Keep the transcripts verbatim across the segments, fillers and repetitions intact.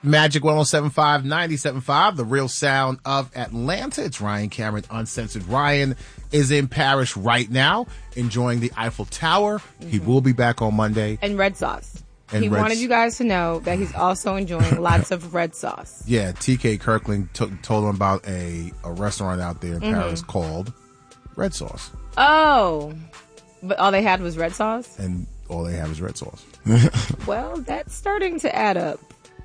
Magic one oh seven point five, ninety-seven point five, the real sound of Atlanta. It's Ryan Cameron, Uncensored. Ryan is in Paris right now, enjoying the Eiffel Tower. Mm-hmm. He will be back on Monday. And red sauce. And he red wanted you guys to know that he's also enjoying lots of red sauce. Yeah, T K Kirkland t- told him about a, a restaurant out there in mm-hmm. Paris called Red Sauce. Oh, but all they had was red sauce? And all they have is red sauce. Well, that's starting to add up.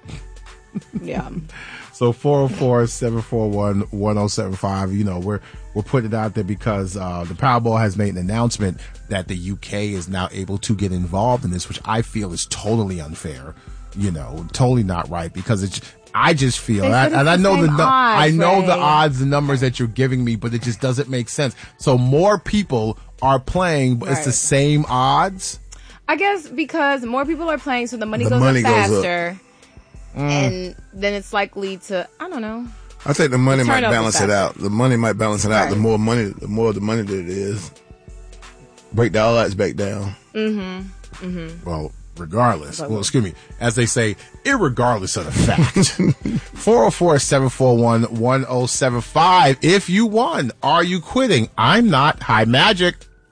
Yeah. So four oh four, seven four one, one oh seven five, you know, we're we're putting it out there because uh, the Powerball has made an announcement that the U K is now able to get involved in this, which I feel is totally unfair, you know, totally not right, because it's I just feel, and I, and I know the, the odds, I know right? the odds, the numbers that you're giving me, but it just doesn't make sense. So more people are playing, but right. it's the same odds. I guess because more people are playing, so the money the goes money up faster, goes up. Mm. and then it's likely to, I don't know. I think the money might balance it out. The money might balance it out. Right. The more money, the more the money that it is, break the odds back down. Mm-hmm. Mm-hmm. Well, regardless, well, excuse me, as they say, irregardless of the fact. four oh four, seven four one, one oh seven five. If you won, are you quitting? I'm not. Hi, Magic.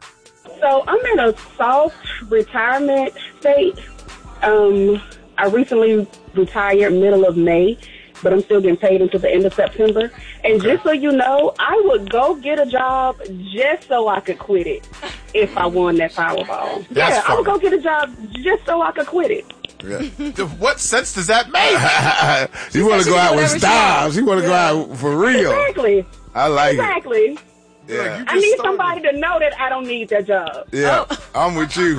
So I'm in a soft retirement state. Um, I recently retired middle of May, but I'm still getting paid until the end of September. And okay. just so you know, I would go get a job just so I could quit it if I won that Powerball. That's yeah, funny. I would go get a job just so I could quit it. Yeah. What sense does that make? You want to go out with stars. You want to yeah. go out for real. Exactly. I like exactly. it. Yeah. I need started. somebody to know that I don't need that job. Yeah, oh. I'm with you.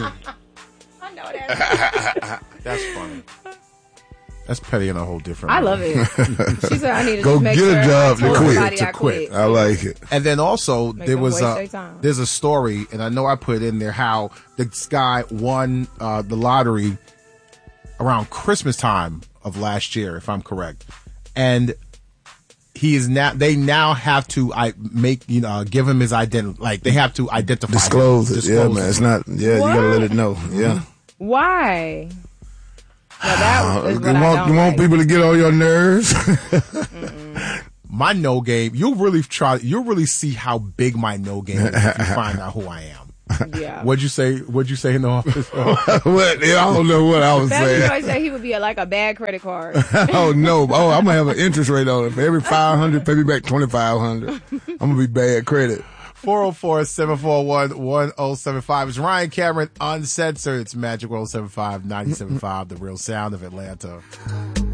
I know that. That's funny. That's petty in a whole different I way. love it. She said I need to go just make get sure a job to quit. To quit. I like it. And then also make there was a time. there's a story, and I know I put it in there how this guy won uh, the lottery around Christmas time of last year, if I'm correct, and he is now. They now have to I make you know give him his identity. Like they have to identify, disclose him, it. Disclose yeah, man. it. It's not. Yeah, what? You gotta let it know. Yeah. Why? Now that is you what want, I don't you want like. people to get on your nerves. My no game. You'll really try. You'll really see how big my no game is if you find out who I am. Yeah. What'd you say? What'd you say in the office? What? I don't know what I was That saying. boy said he would be a, like a bad credit card. Oh no! Oh, I'm gonna have an interest rate on it. For every five hundred, pay me back twenty five hundred. I'm gonna be bad credit. four oh four, seven four one, one oh seven five. It's Ryan Cameron, Uncensored. It's Magic one oh seven point five, ninety-seven point five, the real sound of Atlanta.